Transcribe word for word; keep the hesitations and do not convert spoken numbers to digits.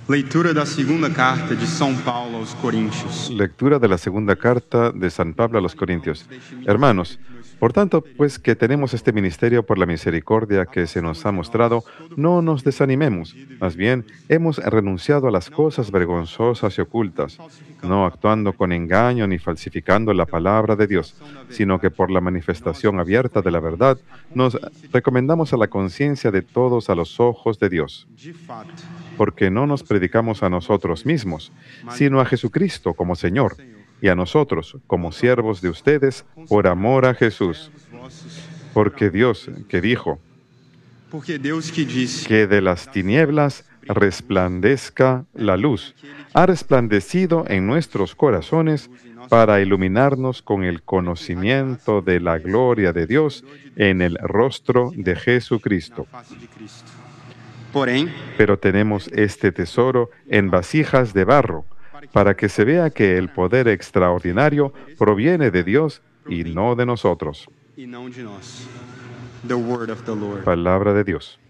Leitura da segunda carta de São Paulo aos Coríntios. Lectura de la segunda carta de San Pablo a los Corintios. Hermanos, por tanto, pues que tenemos este ministerio por la misericordia que se nos ha mostrado, no nos desanimemos. Más bien, hemos renunciado a las cosas vergonzosas y ocultas, no actuando con engaño ni falsificando la palabra de Dios, sino que por la manifestación abierta de la verdad, nos recomendamos a la conciencia de todos a los ojos de Dios. De fato, Porque no nos predicamos a nosotros mismos, sino a Jesucristo como Señor, y a nosotros como siervos de ustedes por amor a Jesús. Porque Dios, que dijo porque Deus que disse que de las tinieblas resplandezca la luz, ha resplandecido en nuestros corazones para iluminarnos con el conocimiento de la gloria de Dios en el rostro de Jesucristo. face de Cristo. Porém, Pero tenemos este tesoro en vasijas de barro, para que se vea que el poder extraordinario proviene de Dios y no de nosotros. e não de nós. The word of the Lord. Palabra de Dios.